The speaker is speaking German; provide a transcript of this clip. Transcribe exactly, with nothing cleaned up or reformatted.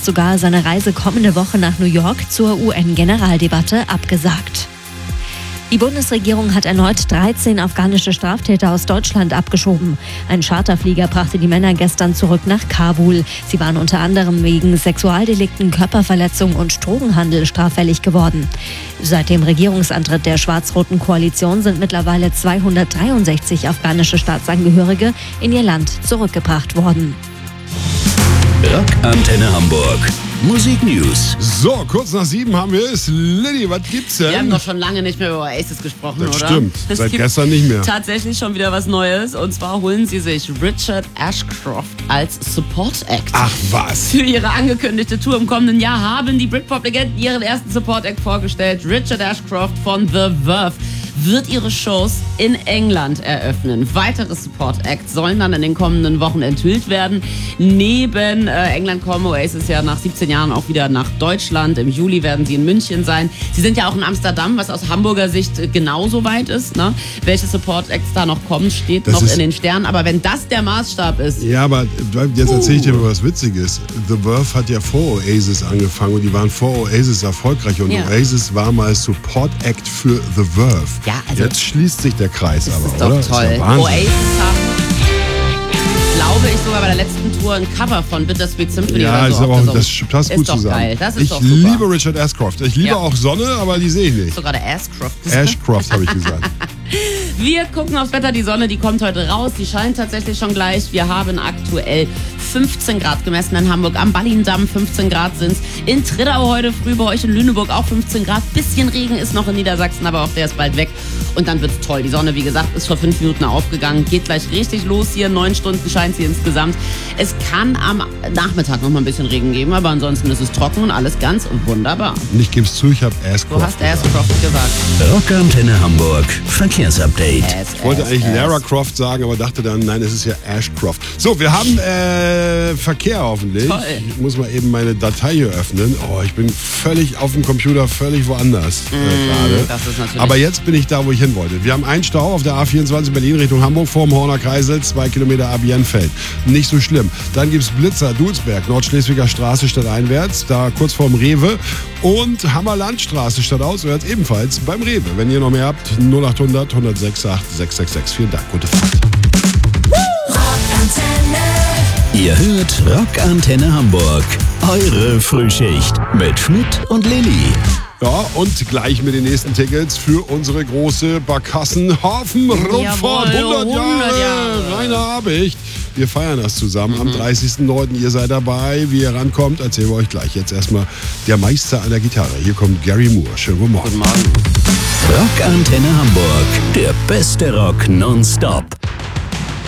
jetzt sogar seine Reise kommende Woche nach New York zur U N-Generaldebatte abgesagt. Die Bundesregierung hat erneut dreizehn afghanische Straftäter aus Deutschland abgeschoben. Ein Charterflieger brachte die Männer gestern zurück nach Kabul. Sie waren unter anderem wegen Sexualdelikten, Körperverletzung und Drogenhandel straffällig geworden. Seit dem Regierungsantritt der schwarz-roten Koalition sind mittlerweile zweihundertdreiundsechzig afghanische Staatsangehörige in ihr Land zurückgebracht worden. Rockantenne Hamburg. Musik News. So, kurz nach sieben haben wir es. Lilly, was gibt's denn? Wir haben doch schon lange nicht mehr über Oasis gesprochen, das oder? Stimmt, es seit gibt gestern nicht mehr. Tatsächlich schon wieder was Neues. Und zwar holen sie sich Richard Ashcroft als Support Act. Ach was. Für ihre angekündigte Tour im kommenden Jahr haben die Britpop-Legenden ihren ersten Support Act vorgestellt. Richard Ashcroft von The Verve wird ihre Shows in England eröffnen. Weitere Support Acts sollen dann in den kommenden Wochen enthüllt werden. Neben äh, England kommen Oasis ja nach siebzehn Jahren auch wieder nach Deutschland. Im Juli werden sie in München sein. Sie sind ja auch in Amsterdam, was aus Hamburger Sicht genauso weit ist. Ne? Welche Support Acts da noch kommen, steht Das noch ist in den Sternen. Aber wenn das der Maßstab ist... Ja, aber jetzt erzähle ich dir mal was Witziges. The Verve hat ja vor Oasis angefangen und die waren vor Oasis erfolgreich. Und Ja. Oasis war mal Support Act für The Verve. Ja, also Jetzt schließt sich der Kreis das aber, ist doch oder? toll. Ist ja Wahnsinn. Oasis haben, glaube ich, sogar bei der letzten Tour ein Cover von Bittersweet Symphony Ja, oder so ist aber auch, aufgesungen. das passt Ist gut doch zusammen. geil. Das ist ich doch super. liebe Richard Ashcroft. Ich liebe Ja. auch Sonne, aber die sehe ich nicht. Sogar der Ashcroft. Ashcroft habe ich gesagt. Wir gucken aufs Wetter. Die Sonne, die kommt heute raus. Die scheint tatsächlich schon gleich. Wir haben aktuell fünfzehn Grad gemessen in Hamburg. Am Ballindamm fünfzehn Grad sind's. In Triddau heute früh, bei euch in Lüneburg auch fünfzehn Grad. Bisschen Regen ist noch in Niedersachsen, aber auch der ist bald weg. Und dann wird's toll. Die Sonne, wie gesagt, ist vor fünf Minuten aufgegangen. Geht gleich richtig los hier. Neun Stunden scheint sie insgesamt. Es kann am Nachmittag noch mal ein bisschen Regen geben, aber ansonsten ist es trocken und alles ganz wunderbar. Und ich gebe es zu, ich habe Ashcroft Du hast gesagt. Ashcroft gesagt. Rockantenne Hamburg. Verkehrsupdate. Ass, Ich wollte ass, eigentlich ass. Lara Croft sagen, aber dachte dann, nein, es ist ja Ashcroft. So, wir haben äh, Verkehr hoffentlich. Toll. Ich muss mal eben meine Datei hier öffnen. Oh, ich bin völlig auf dem Computer, völlig woanders äh, gerade. das ist natürlich- Aber jetzt bin ich da, wo ich hin wollte. Wir haben einen Stau auf der A vierundzwanzig Berlin Richtung Hamburg vor dem Horner Kreisel, zwei Kilometer ab Jenfeld. Nicht so schlimm. Dann gibt's Blitzer, Dulsberg, Nordschleswiger Straße stadteinwärts, da kurz vorm Rewe. Und Hammerlandstraße stadtauswärts ebenfalls beim Rewe. Wenn ihr noch mehr habt, null acht hundert, hundertsechs acht sechs sechs sechs. Vielen Dank, gute Fahrt. Ihr hört Rockantenne Hamburg. Eure Frühschicht mit Schmidt und Lilly. Ja, und gleich mit den nächsten Tickets für unsere große Barkassen-Hafen-Rundfahrt. Jawohl, hundert hundert Jahre, Jahre. Rainer Habicht. Wir feiern das zusammen am dreißigsten neunten Ihr seid dabei. Wie ihr rankommt, erzählen wir euch gleich. Jetzt erstmal der Meister an der Gitarre. Hier kommt Gary Moore. Schönen guten Morgen. Guten Morgen. Rockantenne Hamburg. Der beste Rock nonstop.